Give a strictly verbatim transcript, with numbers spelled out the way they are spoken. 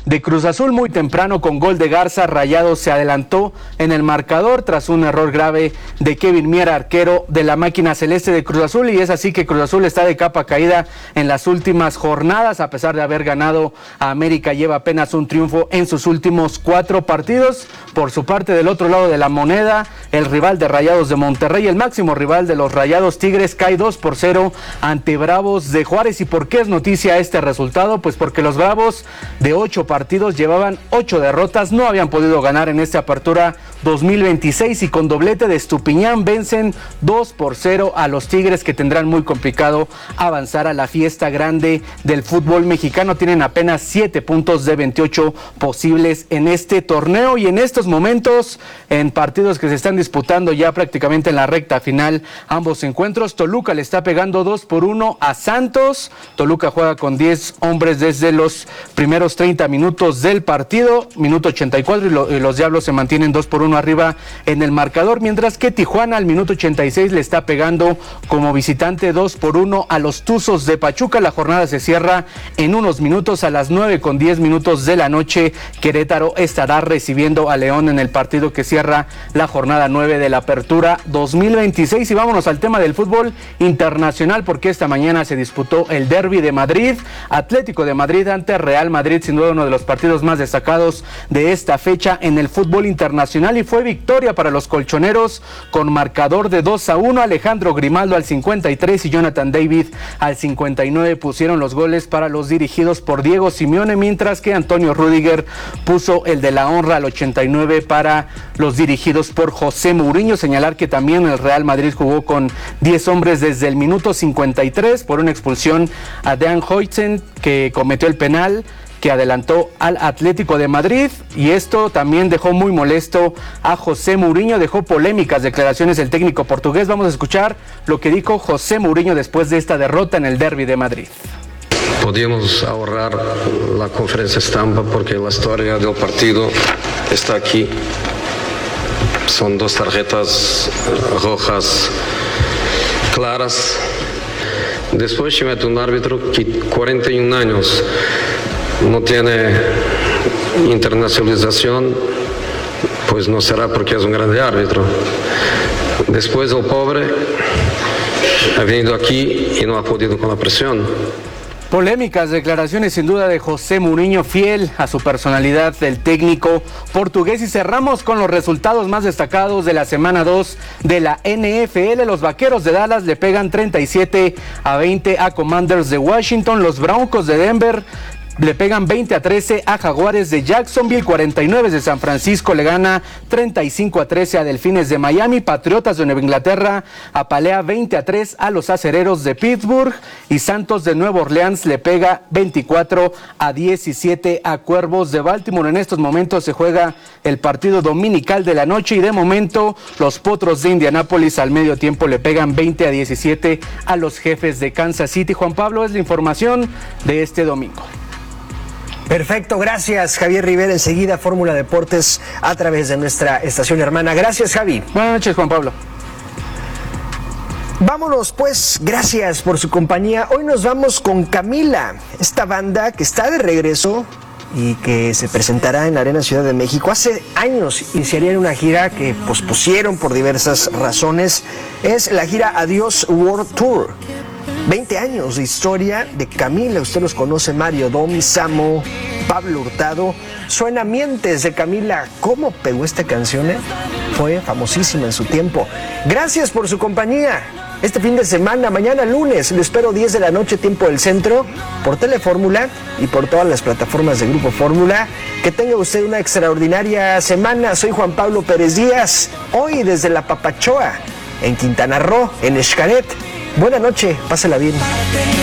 de Cruz Azul. Muy temprano, con gol de Garza, Rayados se adelantó en el marcador tras un error grave de Kevin Mier, arquero de la máquina celeste de Cruz Azul, y es así que Cruz Azul está de capa caída en las últimas jornadas. A pesar de haber ganado a América, lleva apenas un triunfo en sus últimos cuatro partidos. Por su parte, del otro lado de la moneda, el rival de Rayados de Monterrey, el máximo rival de los Rayados, Tigres, cae dos por cero ante Bravos de Juárez. ¿Y por qué es noticia este resultado? Pues porque los Bravos, de ocho partidos, llevaban ocho derrotas, no habían podido ganar en esta apertura dos mil veintiséis, y con doblete de Estupiñán vencen dos por cero a los Tigres, que tendrán muy complicado avanzar a la fiesta grande del fútbol mexicano. Tienen apenas siete puntos de veintiocho posibles en este torneo, y en estos momentos, en partidos que se están disputando ya prácticamente en la recta final, ambos encuentros, Toluca le está pegando dos por uno a Santos. Toluca juega con diez hombres desde los primeros treinta minutos del partido, minuto ochenta y cuatro, y, lo, y los Diablos se mantienen dos por uno arriba en el marcador, mientras que Tijuana al minuto ochenta y seis le está pegando como visitante dos por uno a los Tuzos de Pachuca. La jornada se cierra en unos minutos, a las nueve con diez minutos de la noche. Querétaro estará recibiendo a León en el partido que cierra la jornada nueve de la apertura dos mil veintiséis. Y vámonos al tema del fútbol internacional, porque esta mañana se disputó el Derbi de Madrid, Atlético de Madrid ante Real Madrid, sin duda uno de los partidos más destacados de esta fecha en el fútbol internacional, y fue victoria para los colchoneros con marcador de dos a uno. Alejandro Grimaldo al cincuenta y tres y Jonathan David al cincuenta y nueve pusieron los goles para los dirigidos por Diego Simeone, mientras que Antonio Rüdiger puso el de la honra al ochenta y nueve para los dirigidos por José Mourinho. Señalar que también el Real Madrid jugó con diez hombres desde el minuto cincuenta y tres por una expulsión a Dan Huijsen, que cometió el penal que adelantó al Atlético de Madrid, y esto también dejó muy molesto a José Mourinho, dejó polémicas declaraciones del técnico portugués. Vamos a escuchar lo que dijo José Mourinho después de esta derrota en el Derbi de Madrid. Podíamos ahorrar la conferencia estampa porque la historia del partido está aquí. Son dos tarjetas rojas claras. Después se mete un árbitro que cuarenta y un años no tiene internacionalización, pues no será porque es un grande árbitro. Después el pobre ha venido aquí y no ha podido con la presión. Polémicas declaraciones sin duda de José Mourinho, fiel a su personalidad del técnico portugués. Y cerramos con los resultados más destacados de la semana dos de la N F L. Los Vaqueros de Dallas le pegan treinta y siete a veinte a Commanders de Washington. Los Broncos de Denver le pegan veinte a trece a Jaguares de Jacksonville. cuarenta y nueve de San Francisco le gana treinta y cinco a trece a Delfines de Miami. Patriotas de Nueva Inglaterra apalea veinte a tres a los Acereros de Pittsburgh, y Santos de Nueva Orleans le pega veinticuatro a diecisiete a Cuervos de Baltimore. En estos momentos se juega el partido dominical de la noche, y de momento los Potros de Indianápolis al medio tiempo le pegan veinte a diecisiete a los Jefes de Kansas City. Juan Pablo, es la información de este domingo. Perfecto, gracias Javier Rivera. Enseguida Fórmula Deportes a través de nuestra estación hermana. Gracias, Javi. Buenas noches, Juan Pablo. Vámonos pues, gracias por su compañía. Hoy nos vamos con Camila, esta banda que está de regreso y que se presentará en la Arena Ciudad de México. Hace años iniciarían una gira que pospusieron por diversas razones. Es la gira Adiós World Tour. veinte años de historia de Camila. Usted los conoce: Mario Domi, Samo, Pablo Hurtado. Suena Mientes de Camila. ¿Cómo pegó esta canción? Eh? Fue famosísima en su tiempo. Gracias por su compañía. Este fin de semana, mañana lunes, lo espero diez de la noche, tiempo del centro, por Telefórmula y por todas las plataformas de Grupo Fórmula. Que tenga usted una extraordinaria semana. Soy Juan Pablo Pérez Díaz, hoy desde La Papachoa, en Quintana Roo, en Xcaret. Buena noche, pásela bien.